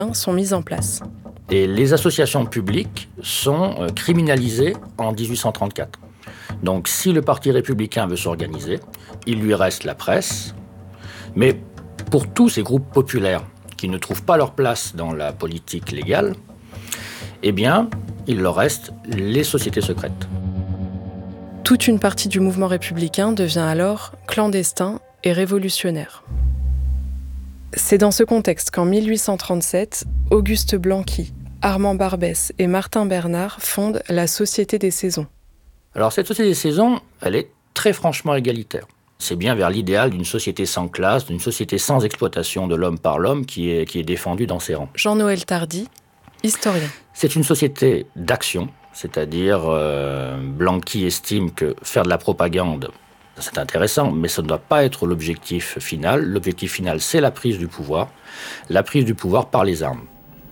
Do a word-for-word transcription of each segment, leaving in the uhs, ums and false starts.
sont mises en place. Et les associations publiques sont criminalisées en dix-huit cent trente-quatre. Donc si le Parti républicain veut s'organiser, il lui reste la presse, mais pour tous ces groupes populaires qui ne trouvent pas leur place dans la politique légale, eh bien, il leur reste les sociétés secrètes. Toute une partie du mouvement républicain devient alors clandestin et révolutionnaire. C'est dans ce contexte qu'en mille huit cent trente-sept, Auguste Blanqui, Armand Barbès et Martin Bernard fondent la Société des Saisons. Alors cette Société des Saisons, elle est très franchement égalitaire. C'est bien vers l'idéal d'une société sans classe, d'une société sans exploitation de l'homme par l'homme qui est, qui est défendue dans ses rangs. Jean-Noël Tardy, historien. C'est une société d'action, c'est-à-dire euh, Blanqui estime que faire de la propagande, c'est intéressant, mais ça ne doit pas être l'objectif final. L'objectif final, c'est la prise du pouvoir, la prise du pouvoir par les armes.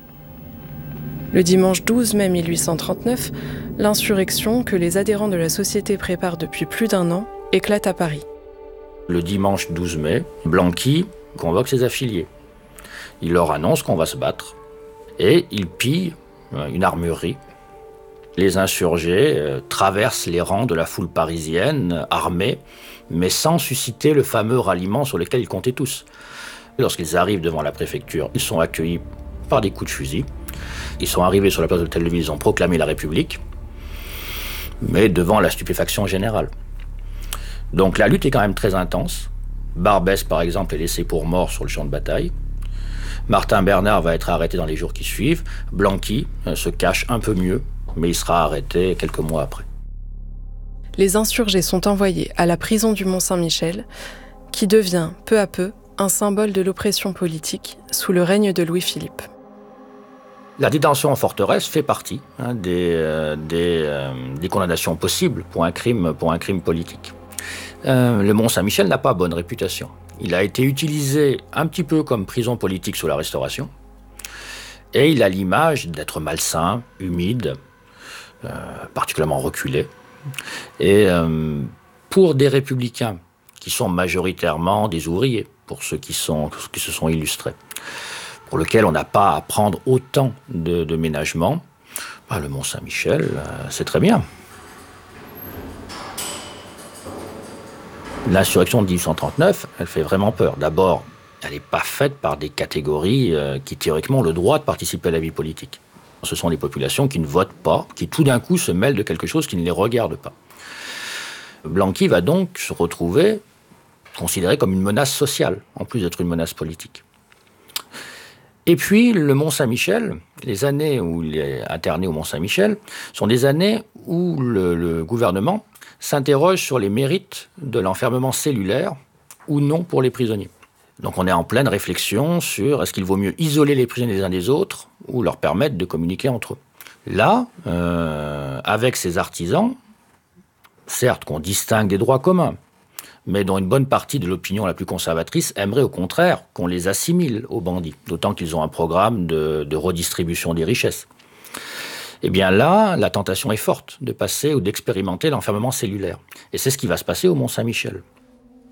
Le dimanche douze mai mille huit cent trente-neuf, l'insurrection que les adhérents de la société préparent depuis plus d'un an éclate à Paris. Le dimanche douze mai, Blanqui convoque ses affiliés. Il leur annonce qu'on va se battre et il pille une armurerie. Les insurgés euh, traversent les rangs de la foule parisienne, armés, mais sans susciter le fameux ralliement sur lequel ils comptaient tous. Lorsqu'ils arrivent devant la préfecture, ils sont accueillis par des coups de fusil. Ils sont arrivés sur la place de l'Hôtel-de-Ville, ils ont proclamé la République, mais devant la stupéfaction générale. Donc la lutte est quand même très intense. Barbès, par exemple, est laissé pour mort sur le champ de bataille. Martin Bernard va être arrêté dans les jours qui suivent. Blanqui euh, se cache un peu mieux, mais il sera arrêté quelques mois après. Les insurgés sont envoyés à la prison du Mont-Saint-Michel, qui devient peu à peu un symbole de l'oppression politique sous le règne de Louis-Philippe. La détention en forteresse fait partie hein, des, euh, des, euh, des condamnations possibles pour un crime, pour un crime politique. Euh, le Mont-Saint-Michel n'a pas bonne réputation. Il a été utilisé un petit peu comme prison politique sous la Restauration, et il a l'image d'être malsain, humide, euh, particulièrement reculé. Et euh, pour des républicains qui sont majoritairement des ouvriers, pour ceux qui, sont, qui se sont illustrés, pour lesquels on n'a pas à prendre autant de, de ménagement, bah, le Mont-Saint-Michel, euh, c'est très bien. L'insurrection de dix-huit cent trente-neuf, elle fait vraiment peur. D'abord, elle n'est pas faite par des catégories euh, qui, théoriquement, ont le droit de participer à la vie politique. Ce sont des populations qui ne votent pas, qui tout d'un coup se mêlent de quelque chose qui ne les regarde pas. Blanqui va donc se retrouver considéré comme une menace sociale, en plus d'être une menace politique. Et puis, le Mont-Saint-Michel, les années où il est interné au Mont-Saint-Michel, sont des années où le, le gouvernement s'interroge sur les mérites de l'enfermement cellulaire ou non pour les prisonniers. Donc on est en pleine réflexion sur est-ce qu'il vaut mieux isoler les prisonniers les uns des autres ou leur permettre de communiquer entre eux. Là, euh, avec ces artisans, certes qu'on distingue des droits communs, mais dont une bonne partie de l'opinion la plus conservatrice aimerait au contraire qu'on les assimile aux bandits, d'autant qu'ils ont un programme de, de redistribution des richesses. Eh bien là, la tentation est forte de passer ou d'expérimenter l'enfermement cellulaire. Et c'est ce qui va se passer au Mont-Saint-Michel.